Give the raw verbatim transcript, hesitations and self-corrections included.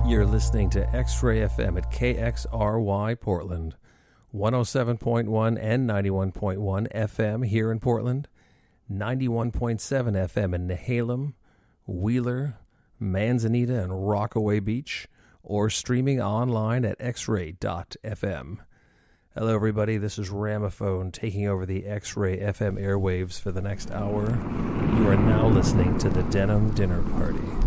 You're listening to X-Ray F M at K X R Y Portland, one oh seven point one and ninety-one point one F M here in Portland, ninety-one point seven F M in Nehalem, Wheeler, Manzanita, and Rockaway Beach, or streaming online at x ray dot f m. Hello, everybody. This is Ramaphone taking over the X-Ray F M airwaves for the next hour. You are now listening to the Denim Dinner Party.